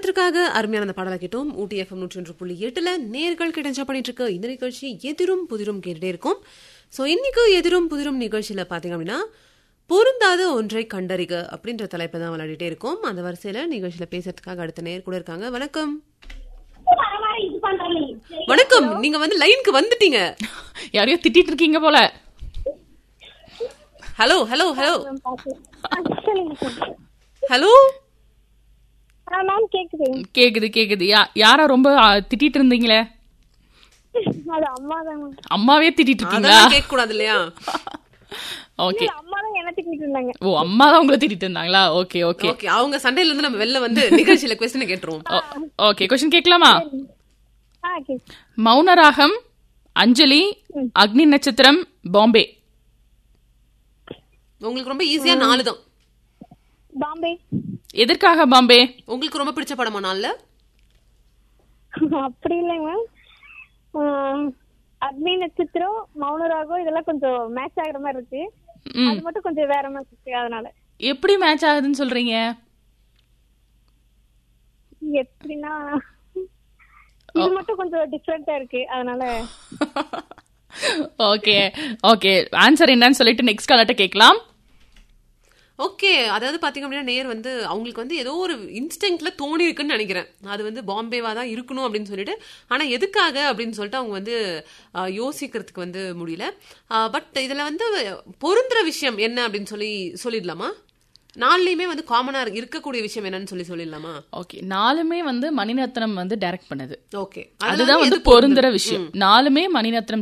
படத்திற்காக அருமையான அந்த பாடலை கேட்டோம். ஊட்டி FM 101.8 நேர்கள் கிடைச்சா பண்ணிட்டு இருக்க இந்த நிகழ்ச்சி எதிரும் புதிரும் கேட்டுட்டே இருக்கும். ஸோ இன்னைக்கு எதிரும் புதிரும் நிகழ்ச்சியில பாத்தீங்க அப்படின்னா பொருந்தாத ஒன்றை கண்டறிக அப்படின்ற தலைப்பை தான் விளையாடிட்டே இருக்கும். அந்த வரிசையில நிகழ்ச்சியில பேசுறதுக்காக அடுத்த நேர் கூட இருக்காங்க. வணக்கம். வணக்கம். நீங்க வந்து லைனுக்கு வந்துட்டீங்க. யாரையோ திட்டிட்டு இருக்கீங்க போல. Hello hello hello hello. கேக்குது கேக்குது. யாரா ரொம்ப திட்டிட்டு இருந்தீங்களே? அம்மாவே திட்டிட்டு இருக்கீங்களா? கேட்க கூடாது இல்லையா? ஓகே. அம்மா தான் என்ன திட்டிட்டு இருந்தாங்க. ஓ, அம்மா தான் உங்களை திட்டிட்டு இருந்தாங்களா? Okay okay okay. அவங்க சண்டையில இருந்து நம்ம வெளில வந்து நிகழ்ச்சியில क्वेश्चन கேட்றோம். ஓகே, क्वेश्चन கேட்கலாமா? மௌனராகம், அஞ்சலி, அக்னி நட்சத்திரம், பாம்பே. உங்களுக்கு ரொம்ப ஈஸியா 4 தான். பாம்பே. எதற்காக பாம்பே? உங்களுக்கு ரொம்ப பிடிச்ச படமா 4ல? அப்படி இல்லைங்க மேம். அக்னி நட்சத்திரம், மௌனராகம் இதெல்லாம் கொஞ்சம் மேட்ச் ஆகுற மாதிரி இருக்கு. அது மட்டும் கொஞ்சம் வேற மாதிரி இருக்கு. அதனால எப்படி மேட்ச் ஆகுதுன்னு சொல்றீங்க? எப்படின்னா இது மட்டும் கொஞ்சம் டிஃபரெண்டா இருக்கு. அதனால ஓகே ஓகே. ஆன்சர் என்னன்னு சொல்லிட்டு நெக்ஸ்ட் காலர்ட்ட கேட்கலாம். ஓகே. அதாவது பாத்தீங்க அப்படின்னா நேர் வந்து அவங்களுக்கு வந்து ஏதோ ஒரு இன்ஸ்டிங்க்ட்ல தோணி இருக்குன்னு நினைக்கிறேன். அது வந்து பாம்பேவா தான் இருக்கணும் அப்படின்னு சொல்லிட்டு, ஆனா எதுக்காக அப்படின்னு சொல்லிட்டு அவங்க வந்து யோசிக்கிறதுக்கு வந்து முடியல. பட் இதுல வந்து பொருந்துற விஷயம் என்ன அப்படின்னு சொல்லிடலாமா? 4லையுமே வந்து காமனா இருக்கக்கூடிய விஷயம் என்னன்னு சொல்லிடலாமா? ஓகே. 4மே வந்து மணிரத்னம் வந்து டைரக்ட் பண்ணது. ஓகே. அதுதான் வந்து பொருந்துற விஷயம். 4மே மணிரத்னம்